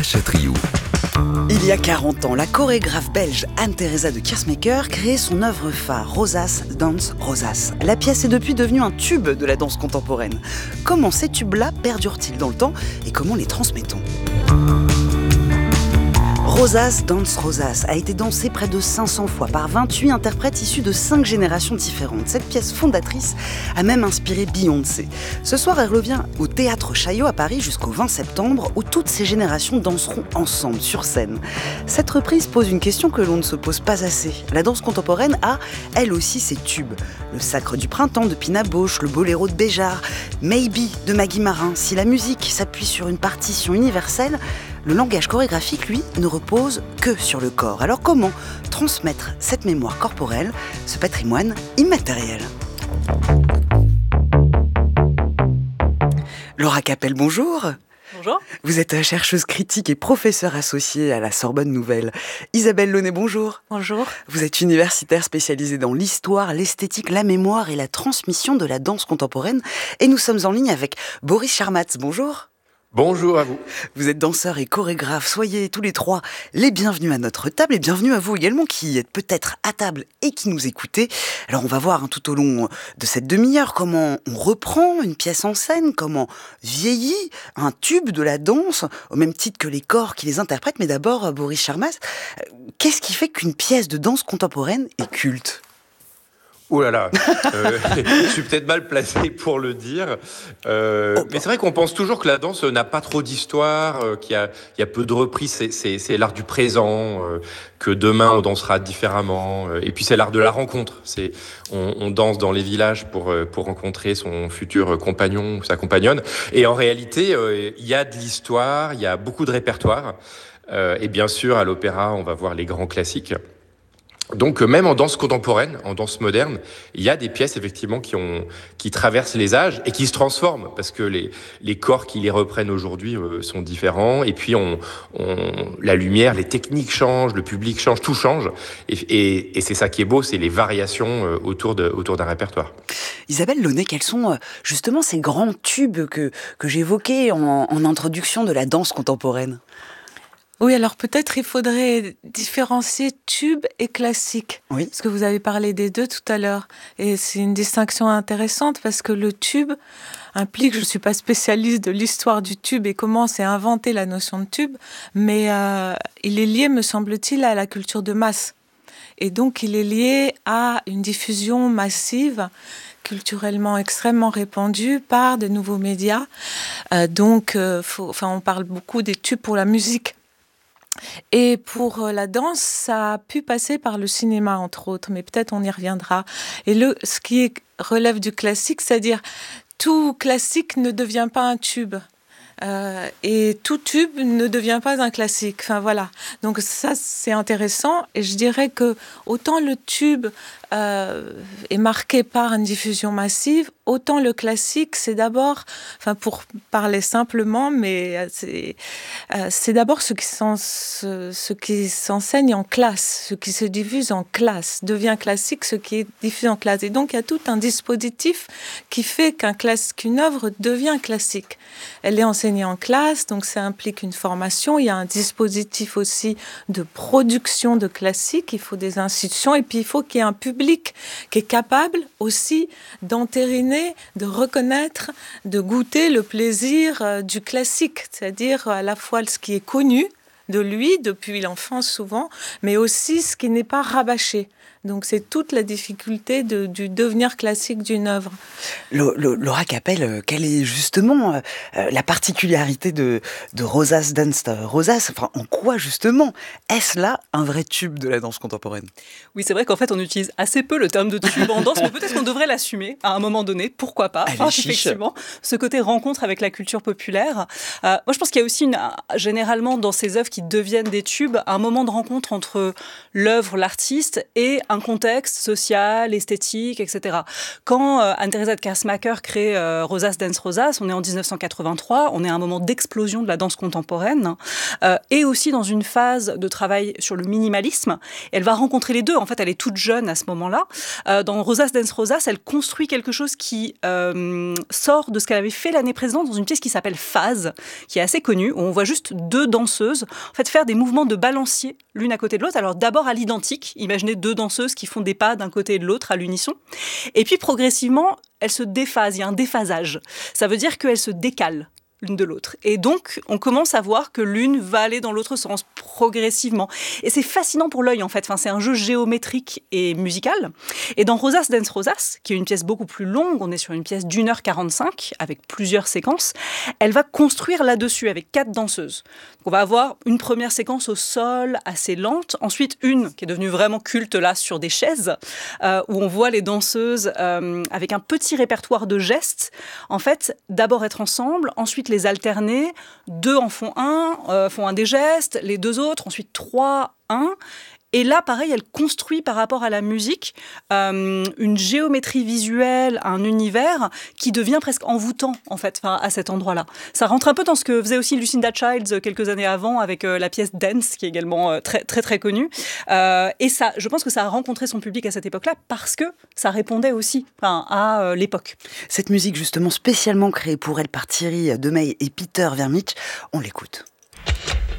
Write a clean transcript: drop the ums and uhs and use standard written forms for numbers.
Chatriou. Il y a 40 ans, la chorégraphe belge Anne-Theresa de Keersmaeker créait son œuvre phare, Rosas Dance Rosas. La pièce est depuis devenue un tube de la danse contemporaine. Comment ces tubes-là perdurent-ils dans le temps et comment les transmettons ? Rosas Dance Rosas a été dansée près de 500 fois par 28 interprètes issus de 5 générations différentes. Cette pièce fondatrice a même inspiré Beyoncé. Ce soir, elle revient au Théâtre Chaillot à Paris jusqu'au 20 septembre où toutes ces générations danseront ensemble sur scène. Cette reprise pose une question que l'on ne se pose pas assez. La danse contemporaine a, elle aussi, ses tubes. Le Sacre du Printemps de Pina Bausch, le Boléro de Béjart, Maybe de Maggie Marin. Si la musique s'appuie sur une partition universelle, le langage chorégraphique, lui, ne repose que sur le corps. Alors comment transmettre cette mémoire corporelle, ce patrimoine immatériel ? Laura Capel, bonjour. Bonjour. Vous êtes chercheuse critique et professeure associée à la Sorbonne Nouvelle. Isabelle Launay, bonjour. Bonjour. Vous êtes universitaire spécialisée dans l'histoire, l'esthétique, la mémoire et la transmission de la danse contemporaine. Et nous sommes en ligne avec Boris Charmatz, bonjour. Bonjour à vous. Vous êtes danseur et chorégraphe. Soyez tous les trois les bienvenus à notre table et bienvenue à vous également qui êtes peut-être à table et qui nous écoutez. Alors on va voir tout au long de cette demi-heure comment on reprend une pièce en scène, comment vieillit un tube de la danse au même titre que les corps qui les interprètent. Mais d'abord, Boris Charmatz, qu'est-ce qui fait qu'une pièce de danse contemporaine est culte ? Oh là là, je suis peut-être mal placé pour le dire, mais c'est vrai qu'on pense toujours que la danse n'a pas trop d'histoire, qu'il y a peu de reprises, c'est l'art du présent, que demain on dansera différemment, et puis c'est l'art de la rencontre, on danse dans les villages pour rencontrer son futur compagnon ou sa compagnonne, et en réalité il y a de l'histoire, il y a beaucoup de répertoire, et bien sûr à l'opéra on va voir les grands classiques. Donc même en danse contemporaine, en danse moderne, il y a des pièces effectivement qui traversent les âges et qui se transforment parce que les corps qui les reprennent aujourd'hui sont différents et puis la lumière, les techniques changent, le public change, tout change et c'est ça qui est beau, c'est les variations autour d'un répertoire. Isabelle Launay, quels sont justement ces grands tubes que j'évoquais en introduction de la danse contemporaine ? Oui, alors peut-être il faudrait différencier tube et classique. Oui. Parce que vous avez parlé des deux tout à l'heure. Et c'est une distinction intéressante parce que le tube implique, je ne suis pas spécialiste de l'histoire du tube et comment s'est inventée la notion de tube, mais il est lié, me semble-t-il, à la culture de masse. Et donc il est lié à une diffusion massive culturellement extrêmement répandue par de nouveaux médias. On parle beaucoup des tubes pour la musique. Et pour la danse, ça a pu passer par le cinéma, entre autres, mais peut-être on y reviendra. Et ce qui relève du classique, c'est-à-dire tout classique ne devient pas un tube. Et tout tube ne devient pas un classique. Enfin voilà. Donc ça, c'est intéressant. Et je dirais que autant le tube est marqué par une diffusion massive, autant le classique, c'est d'abord, pour parler simplement, mais c'est d'abord ce qui s'enseigne en classe, ce qui se diffuse en classe, devient classique, ce qui est diffusé en classe. Et donc, il y a tout un dispositif qui fait qu'une œuvre devient classique. Elle est enseignée en classe, donc ça implique une formation. Il y a un dispositif aussi de production de classiques. Il faut des institutions et puis il faut qu'il y ait un public qui est capable aussi d'entériner, de reconnaître, de goûter le plaisir du classique, c'est-à-dire à la fois ce qui est connu de lui depuis l'enfance souvent, mais aussi ce qui n'est pas rabâché. Donc c'est toute la difficulté du devenir classique d'une œuvre. Laura Capel, quelle est justement la particularité de Rosas Dance Rosas ? En quoi justement est-ce là un vrai tube de la danse contemporaine ? Oui, c'est vrai qu'en fait on utilise assez peu le terme de tube en danse, mais peut-être qu'on devrait l'assumer à un moment donné, pourquoi pas. Effectivement, ce côté rencontre avec la culture populaire. Moi je pense qu'il y a aussi généralement dans ces œuvres qui deviennent des tubes, un moment de rencontre entre l'œuvre, l'artiste et un contexte social, esthétique, etc. Quand Anne-Theresa de Kersmacher crée Rosas Dance Rosas, on est en 1983, on est à un moment d'explosion de la danse contemporaine, et aussi dans une phase de travail sur le minimalisme. Elle va rencontrer les deux. En fait, elle est toute jeune à ce moment-là. Dans Rosas Dance Rosas, elle construit quelque chose qui sort de ce qu'elle avait fait l'année précédente dans une pièce qui s'appelle Phase, qui est assez connue, où on voit juste deux danseuses en fait, faire des mouvements de balancier l'une à côté de l'autre. Alors d'abord à l'identique, imaginez deux danseuses qui font des pas d'un côté et de l'autre à l'unisson. Et puis progressivement, elles se déphasent, il y a un déphasage. Ça veut dire qu'elles se décalent l'une de l'autre. Et donc, on commence à voir que l'une va aller dans l'autre sens progressivement. Et c'est fascinant pour l'œil, en fait. Enfin, c'est un jeu géométrique et musical. Et dans Rosas Dance Rosas, qui est une pièce beaucoup plus longue, on est sur une pièce d'1h45, avec plusieurs séquences, elle va construire là-dessus avec 4 danseuses. Donc, on va avoir une première séquence au sol, assez lente. Ensuite, une qui est devenue vraiment culte, là, sur des chaises, où on voit les danseuses avec un petit répertoire de gestes. En fait, d'abord être ensemble, ensuite les alterner, 2 en font un des gestes, les 2 autres, ensuite 3, 1. Et là, pareil, elle construit par rapport à la musique une géométrie visuelle, un univers qui devient presque envoûtant, en fait, à cet endroit-là. Ça rentre un peu dans ce que faisait aussi Lucinda Childs quelques années avant avec la pièce Dance, qui est également très, très, très connue. Et ça, je pense que ça a rencontré son public à cette époque-là parce que ça répondait aussi à l'époque. Cette musique, justement, spécialement créée pour elle par Thierry Demey et Peter Vermich, on l'écoute.